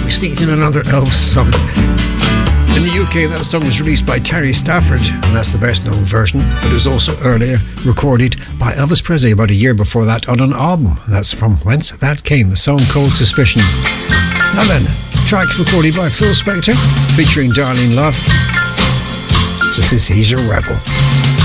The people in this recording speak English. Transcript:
we sneaked in another Elvis song. In the UK, that song was released by Terry Stafford, and that's the best known version, but it was also earlier recorded by Elvis Presley about a year before that on an album. That's from Whence That Came, the song called Suspicion. Now then, track recorded by Phil Spector, featuring Darlene Love. This is He's a Rebel.